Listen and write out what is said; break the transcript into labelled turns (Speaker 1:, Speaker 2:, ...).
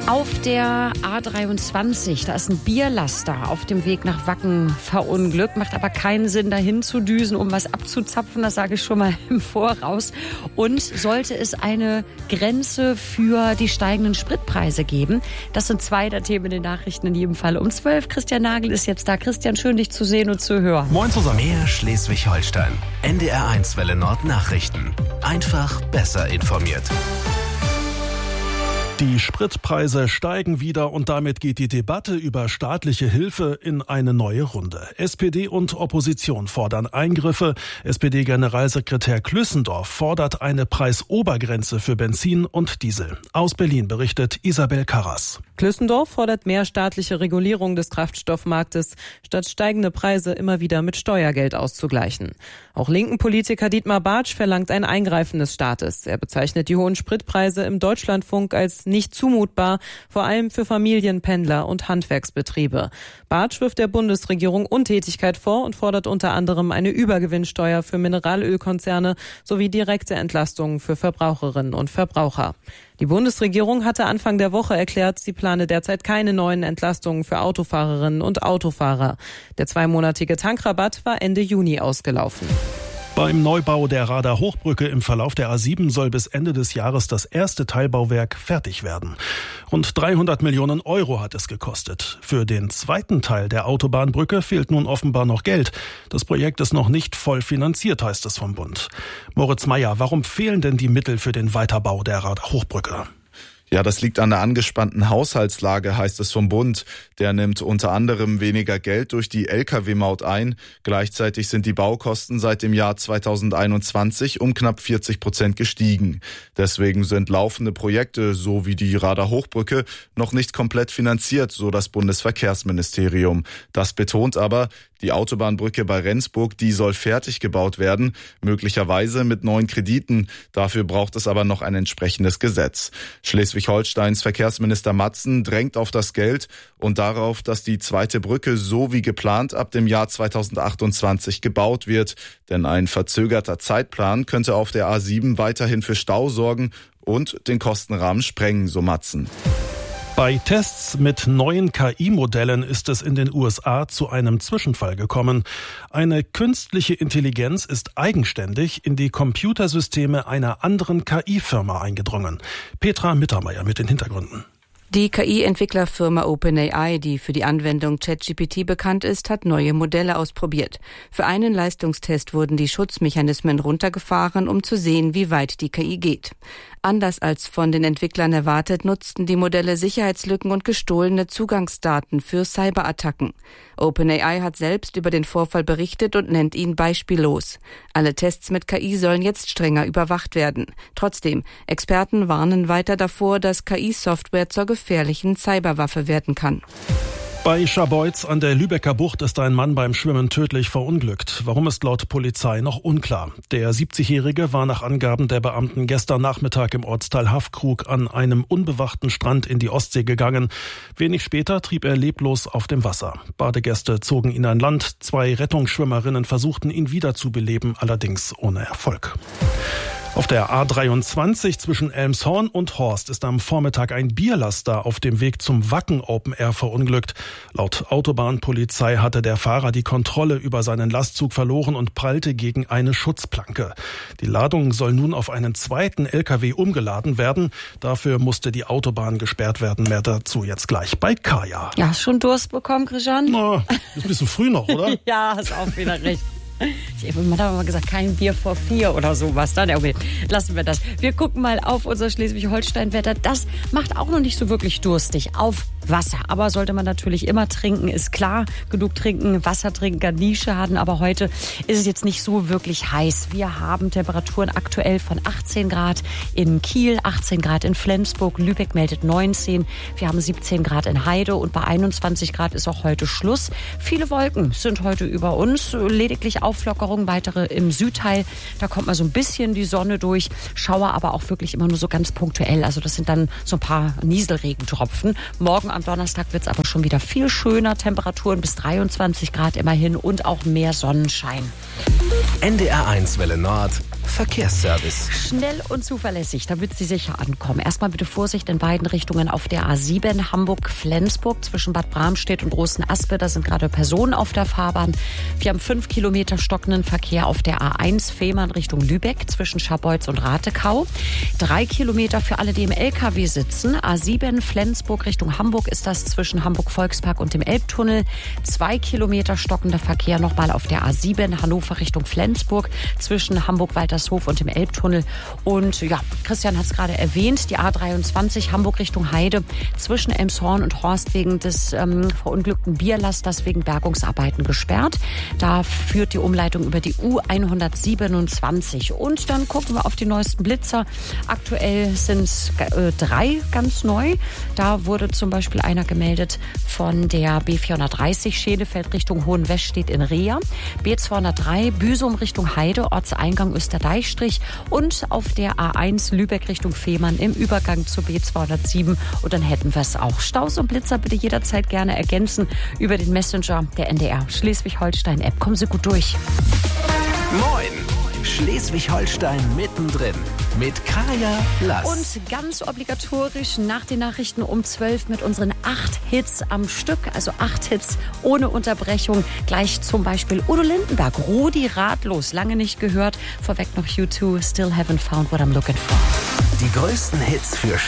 Speaker 1: Auf der A23, da ist ein Bierlaster auf dem Weg nach Wacken verunglückt. Macht aber keinen Sinn, dahin zu düsen, um was abzuzapfen. Das sage ich schon mal im Voraus. Und sollte es eine Grenze für die steigenden Spritpreise geben? Das sind zwei der Themen in den Nachrichten in jedem Fall. Um 12. Christian Nagel ist jetzt da. Christian, schön dich zu sehen und zu hören.
Speaker 2: Moin zusammen.
Speaker 3: Mehr Schleswig-Holstein. NDR1 Welle Nord Nachrichten. Einfach besser informiert.
Speaker 2: Die Spritpreise steigen wieder und damit geht die Debatte über staatliche Hilfe in eine neue Runde. SPD und Opposition fordern Eingriffe. SPD-Generalsekretär Klüssendorf fordert eine Preisobergrenze für Benzin und Diesel. Aus Berlin berichtet Isabel Karras.
Speaker 4: Klüssendorf fordert mehr staatliche Regulierung des Kraftstoffmarktes, statt steigende Preise immer wieder mit Steuergeld auszugleichen. Auch linken Politiker Dietmar Bartsch verlangt ein Eingreifen des Staates. Er bezeichnet die hohen Spritpreise im Deutschlandfunk als nicht zumutbar, vor allem für Familien, Pendler und Handwerksbetriebe. Bartsch wirft der Bundesregierung Untätigkeit vor und fordert unter anderem eine Übergewinnsteuer für Mineralölkonzerne sowie direkte Entlastungen für Verbraucherinnen und Verbraucher. Die Bundesregierung hatte Anfang der Woche erklärt, sie plane derzeit keine neuen Entlastungen für Autofahrerinnen und Autofahrer. Der zweimonatige Tankrabatt war Ende Juni ausgelaufen.
Speaker 2: Beim Neubau der Rader Hochbrücke im Verlauf der A7 soll bis Ende des Jahres das erste Teilbauwerk fertig werden. Rund 300 Millionen Euro hat es gekostet. Für den zweiten Teil der Autobahnbrücke fehlt nun offenbar noch Geld. Das Projekt ist noch nicht voll finanziert, heißt es vom Bund. Moritz Meyer, warum fehlen denn die Mittel für den Weiterbau der Rader Hochbrücke?
Speaker 5: Ja, das liegt an der angespannten Haushaltslage, heißt es vom Bund. Der nimmt unter anderem weniger Geld durch die Lkw-Maut ein. Gleichzeitig sind die Baukosten seit dem Jahr 2021 um knapp 40% gestiegen. Deswegen sind laufende Projekte, so wie die Rader Hochbrücke, noch nicht komplett finanziert, so das Bundesverkehrsministerium. Das betont aber, die Autobahnbrücke bei Rendsburg, die soll fertig gebaut werden, möglicherweise mit neuen Krediten. Dafür braucht es aber noch ein entsprechendes Gesetz. Schleswig-Holsteins Verkehrsminister Matzen drängt auf das Geld und darauf, dass die zweite Brücke so wie geplant ab dem Jahr 2028 gebaut wird. Denn ein verzögerter Zeitplan könnte auf der A7 weiterhin für Stau sorgen und den Kostenrahmen sprengen, so Matzen.
Speaker 2: Bei Tests mit neuen KI-Modellen ist es in den USA zu einem Zwischenfall gekommen. Eine künstliche Intelligenz ist eigenständig in die Computersysteme einer anderen KI-Firma eingedrungen. Petra Mittermeier mit den Hintergründen.
Speaker 6: Die KI-Entwicklerfirma OpenAI, die für die Anwendung ChatGPT bekannt ist, hat neue Modelle ausprobiert. Für einen Leistungstest wurden die Schutzmechanismen runtergefahren, um zu sehen, wie weit die KI geht. Anders als von den Entwicklern erwartet, nutzten die Modelle Sicherheitslücken und gestohlene Zugangsdaten für Cyberattacken. OpenAI hat selbst über den Vorfall berichtet und nennt ihn beispiellos. Alle Tests mit KI sollen jetzt strenger überwacht werden. Trotzdem, Experten warnen weiter davor, dass KI-Software zur gefährlichen Cyberwaffe werden kann.
Speaker 2: Bei Scharbeutz an der Lübecker Bucht ist ein Mann beim Schwimmen tödlich verunglückt. Warum ist laut Polizei noch unklar. Der 70-Jährige war nach Angaben der Beamten gestern Nachmittag im Ortsteil Haffkrug an einem unbewachten Strand in die Ostsee gegangen. Wenig später trieb er leblos auf dem Wasser. Badegäste zogen ihn an Land. 2 Rettungsschwimmerinnen versuchten ihn wiederzubeleben, allerdings ohne Erfolg. Auf der A23 zwischen Elmshorn und Horst ist am Vormittag ein Bierlaster auf dem Weg zum Wacken Open Air verunglückt. Laut Autobahnpolizei hatte der Fahrer die Kontrolle über seinen Lastzug verloren und prallte gegen eine Schutzplanke. Die Ladung soll nun auf einen zweiten LKW umgeladen werden. Dafür musste die Autobahn gesperrt werden. Mehr dazu jetzt gleich bei Kaya.
Speaker 1: Ja, hast schon Durst bekommen, Christian?
Speaker 2: Na, ist ein bisschen früh noch, oder?
Speaker 1: Ja, hast auch wieder recht. Man hat aber mal gesagt, kein Bier vor 4 oder sowas. Dann okay, lassen wir das. Wir gucken mal auf unser Schleswig-Holstein-Wetter. Das macht auch noch nicht so wirklich durstig. Auf Wasser. Aber sollte man natürlich immer trinken, ist klar. Genug trinken, Wasser trinken, Garnische haben. Aber heute ist es jetzt nicht so wirklich heiß. Wir haben Temperaturen aktuell von 18 Grad in Kiel, 18 Grad in Flensburg. Lübeck meldet 19. Wir haben 17 Grad in Heide und bei 21 Grad ist auch heute Schluss. Viele Wolken sind heute über uns. Lediglich Auflockerung, weitere im Südteil. Da kommt mal so ein bisschen die Sonne durch. Schauer aber auch wirklich immer nur so ganz punktuell. Also das sind dann so ein paar Nieselregentropfen. Morgen am Donnerstag wird es aber schon wieder viel schöner. Temperaturen bis 23 Grad immerhin und auch mehr Sonnenschein.
Speaker 3: NDR1 Welle Nord Verkehrsservice.
Speaker 1: Schnell und zuverlässig, damit Sie sicher ankommen. Erstmal bitte Vorsicht in beiden Richtungen auf der A7 Hamburg-Flensburg zwischen Bad Bramstedt und Großenaspe. Da sind gerade Personen auf der Fahrbahn. Wir haben 5 Kilometer stockenden Verkehr auf der A1 Fehmarn Richtung Lübeck zwischen Scharbeutz und Ratekau. 3 Kilometer für alle, die im LKW sitzen. A7 Flensburg Richtung Hamburg ist das zwischen Hamburg-Volkspark und dem Elbtunnel. 2 Kilometer stockender Verkehr nochmal auf der A7 Hannover Richtung Flensburg zwischen Hamburg-Waltershof und dem Elbtunnel. Und ja, Christian hat es gerade erwähnt, die A23 Hamburg Richtung Heide zwischen Elmshorn und Horst wegen des verunglückten Bierlasters wegen Bergungsarbeiten gesperrt. Da führt die Umleitung über die U127. Und dann gucken wir auf die neuesten Blitzer. Aktuell sind es 3 ganz neu. Da wurde zum Beispiel einer gemeldet von der B430 Schenefeld Richtung Hohenwestedt in Reha. B203 Büsum Richtung Heide, Ortseingang Österdeichstrich und auf der A1 Lübeck Richtung Fehmarn im Übergang zur B207. Und dann hätten wir es auch. Staus und Blitzer bitte jederzeit gerne ergänzen über den Messenger der NDR Schleswig-Holstein-App. Kommen Sie gut durch.
Speaker 3: Moin! Schleswig-Holstein mittendrin mit Kaya Lass.
Speaker 1: Und ganz obligatorisch nach den Nachrichten um 12 mit unseren 8 Hits am Stück, also 8 Hits ohne Unterbrechung. Gleich zum Beispiel Udo Lindenberg, Rudi Ratlos, lange nicht gehört. Vorweg noch U2, Still Haven't Found What I'm Looking For.
Speaker 3: Die größten Hits für